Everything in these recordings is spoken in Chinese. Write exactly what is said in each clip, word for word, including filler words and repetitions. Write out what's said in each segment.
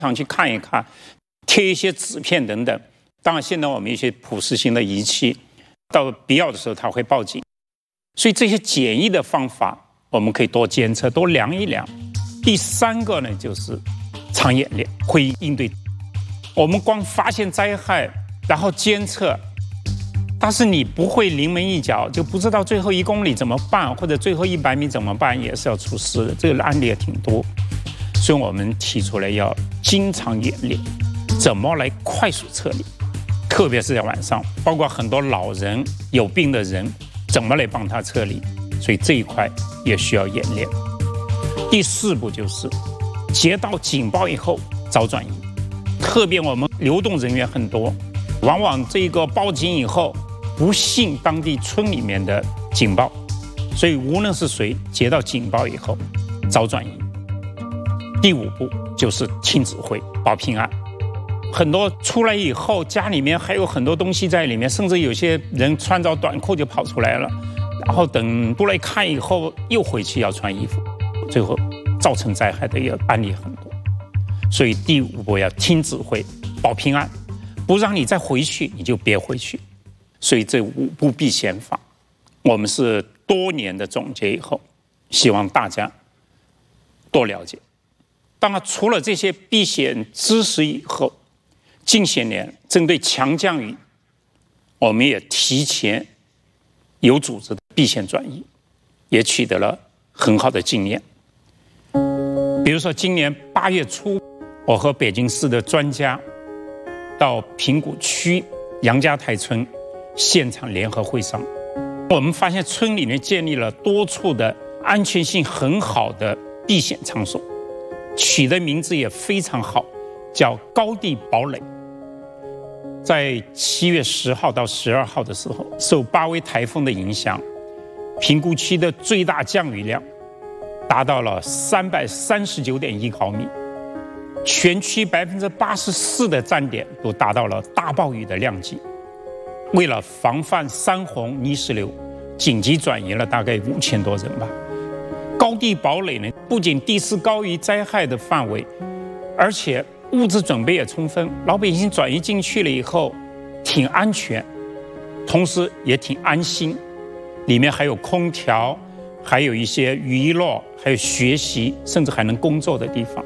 上去看一看，贴一些纸片等等。当然，现在我们一些普适性的仪器，到必要的时候它会报警。所以这些简易的方法，我们可以多监测，多量一量。第三个呢，就是常演练，会应对。我们光发现灾害，然后监测，但是你不会临门一脚，就不知道最后一公里怎么办，或者最后一百米怎么办，也是要出事的。这个案例也挺多，所以我们提出来要经常演练，怎么来快速撤离，特别是在晚上，包括很多老人、有病的人，怎么来帮他撤离，所以这一块也需要演练。第四步就是接到警报以后早转移，特别我们流动人员很多，往往这个报警以后不信当地村里面的警报，所以无论是谁接到警报以后早转移。第五步就是听指挥保平安，很多出来以后家里面还有很多东西在里面，甚至有些人穿着短裤就跑出来了，然后等出来看以后又回去要穿衣服，最后造成灾害的一个案例很多。所以第五步要听指挥保平安，不让你再回去你就别回去。所以这五步避险法我们是多年的总结以后，希望大家多了解。当然除了这些避险知识以后，近些年针对强降雨，我们也提前有组织的避险转移，也取得了很好的经验。比如说今年八月初，我和北京市的专家到平谷区杨家台村现场联合会商，我们发现村里面建立了多处的安全性很好的避险场所，取的名字也非常好，叫高地堡垒。在七月十号到十二号的时候，受八威台风的影响，平谷区的最大降雨量达到了三百三十九点一毫米，全区百分之八十四的站点都达到了大暴雨的量级。为了防范山洪泥石流，紧急转移了大概五千多人吧。高地堡垒呢，不仅地势高于灾害的范围，而且物资准备也充分，老百姓转移进去了以后挺安全，同时也挺安心。里面还有空调，还有一些娱乐，还有学习，甚至还能工作的地方。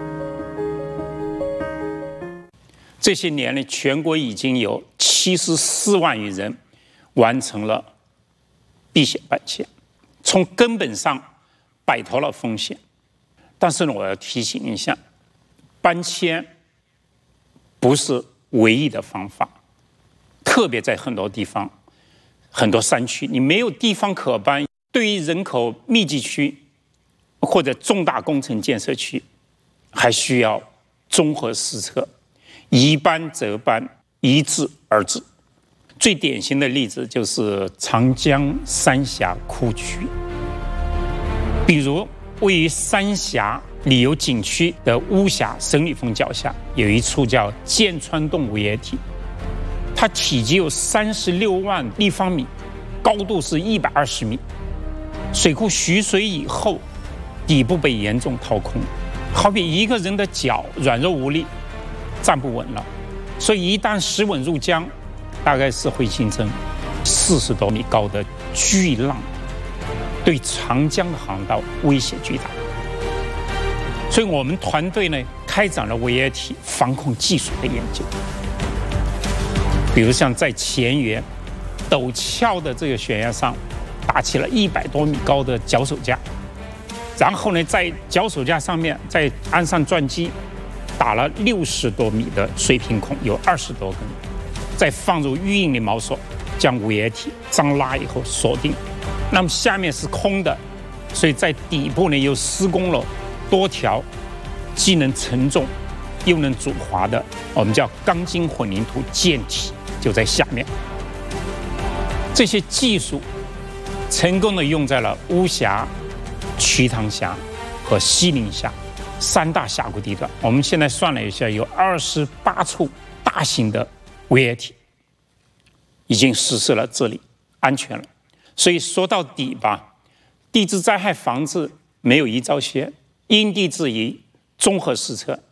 这些年呢，全国已经有七十四万余人完成了避险搬迁，从根本上摆脱了风险。但是呢，我要提醒一下，搬迁不是唯一的方法，特别在很多地方，很多山区，你没有地方可搬。对于人口密集区或者重大工程建设区，还需要综合施策，宜搬则搬，宜治而治。最典型的例子就是长江三峡库区，比如位于三峡旅游景区的巫峡神女峰脚下，有一处叫剑川洞围野体，它体积有三十六万立方米，高度是一百二十米。水库蓄水以后，底部被严重掏空，好比一个人的脚软弱无力，站不稳了。所以一旦石稳入江，大概是会形成四十多米高的巨浪，对长江的航道威胁巨大。所以我们团队呢开展了围野体防控技术的研究，比如像在前沿陡峭的这个悬崖上搭起了一百多米高的脚手架，然后呢在脚手架上面再安上钻机，打了六十多米的水平孔，有二十多根，再放入预应的锚索，将围野体张拉以后锁定。那么下面是空的，所以在底部呢又施工了多条既能承重又能阻滑的我们叫钢筋混凝土舰体，就在下面。这些技术成功的用在了巫峡、瞿塘峡和西陵峡三大峡谷地段。我们现在算了一下，有二十八处大型的围野体已经实施了治理，安全了。所以说到底吧，地质灾害防治没有一招鲜，因地制宜，综合施策，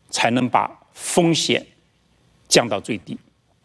才能把风险降到最低。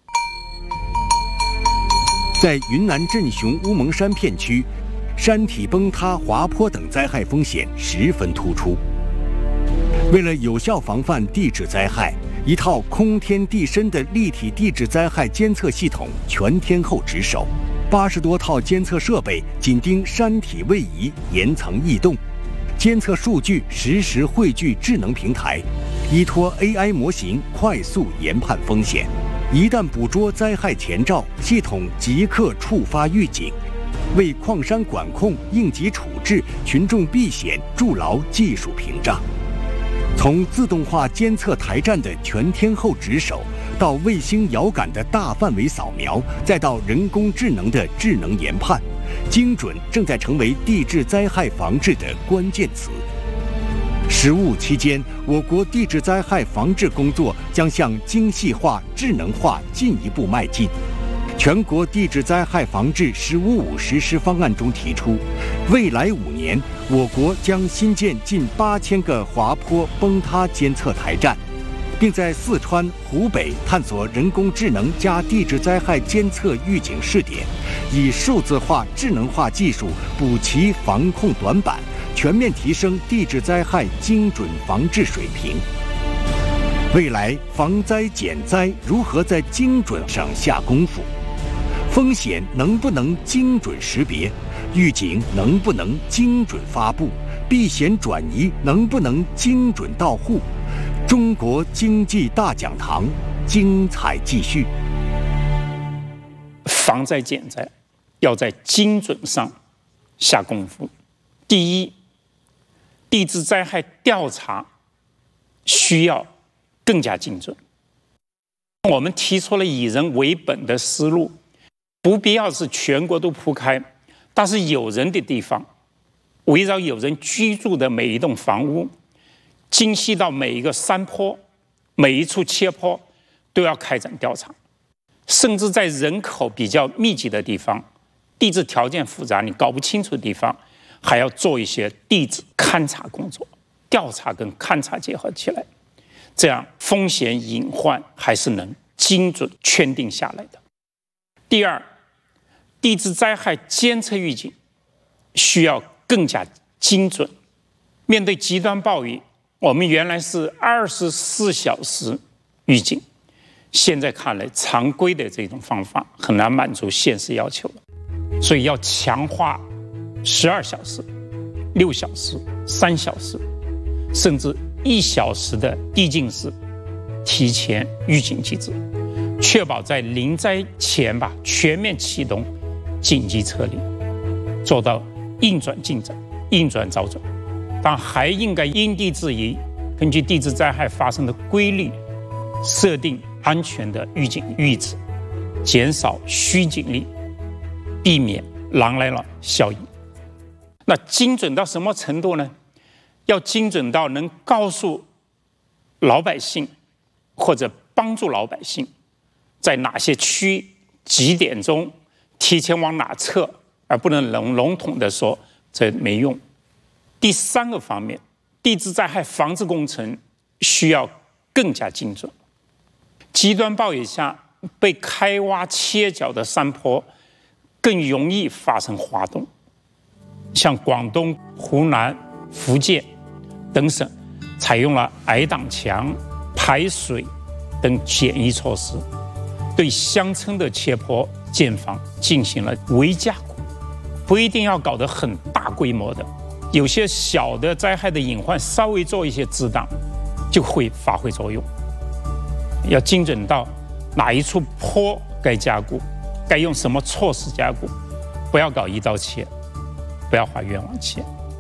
在云南镇雄乌蒙山片区，山体崩塌、滑坡等灾害风险十分突出。为了有效防范地质灾害，一套空天地深的立体地质灾害监测系统全天候值守，八十多套监测设备紧盯山体位移、岩层异动，监测数据实时汇聚智能平台，依托 A I 模型快速研判风险。一旦捕捉灾害前兆，系统即刻触发预警，为矿山管控、应急处置、群众避险筑牢技术屏障。从自动化监测台站的全天候值守，到卫星遥感的大范围扫描，再到人工智能的智能研判，精准正在成为地质灾害防治的关键词。实务期间，我国地质灾害防治工作将向精细化、智能化进一步迈进。全国地质灾害防治“十五五”实施方案中提出，未来五年，我国将新建近八千个滑坡崩塌监测台站，并在四川、湖北探索人工智能加地质灾害监测预警试点，以数字化、智能化技术补齐防控短板，全面提升地质灾害精准防治水平。未来防灾减灾如何在精准上下功夫？风险能不能精准识别？预警能不能精准发布？避险转移能不能精准到户？中国经济大讲堂精彩继续。 防灾减灾要在精准上下功夫。第一，地质灾害调查需要更加精准。我们提出了以人为本的思路，不必要是全国都铺开，但是有人的地方，围绕有人居住的每一栋房屋，精细到每一个山坡、每一处切坡都要开展调查，甚至在人口比较密集的地方、地质条件复杂、你搞不清楚的地方，还要做一些地质勘察工作，调查跟勘察结合起来，这样风险隐患还是能精准圈定下来的。第二，地质灾害监测预警需要更加精准。面对极端暴雨，我们原来是二十四小时预警，现在看来常规的这种方法很难满足现实要求了，所以要强化十二小时、六小时、三小时，甚至一小时的递进式提前预警机制，确保在临灾前吧全面启动紧急撤离，做到应转尽转、应转早转。但还应该因地制宜，根据地质灾害发生的规律，设定安全的预警阈值，减少虚警力，避免狼来了效应。那精准到什么程度呢？要精准到能告诉老百姓，或者帮助老百姓，在哪些区几点钟提前往哪撤，而不能笼笼统的说这没用。第三个方面，地质灾害防治工程需要更加精准。极端暴雨下被开挖切角的山坡更容易发生滑动，像广东、湖南、福建等省采用了矮挡墙、排水等简易措施，对乡村的切坡建房进行了围架固，不一定要搞得很大规模的，有些小的灾害的隐患稍微做一些遮挡就会发挥作用。要精准到哪一处坡该加固，该用什么措施加固，不要搞一刀切，不要画冤枉钱。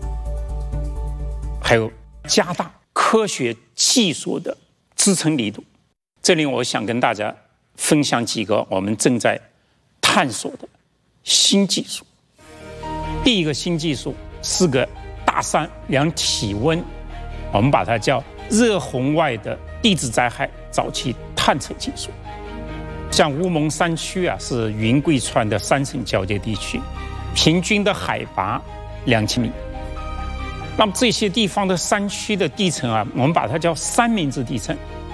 还有加大科学技术的支撑力度。这里我想跟大家分享几个我们正在探索的新技术。第一个新技术是个大山量体温，我们把它叫热红外的地质灾害早期探测技术。像乌蒙山区啊，是云贵川的三省交界地区，平均的海拔两千米， 那么这些地方的山区的地层啊，我们把它叫三明治地层。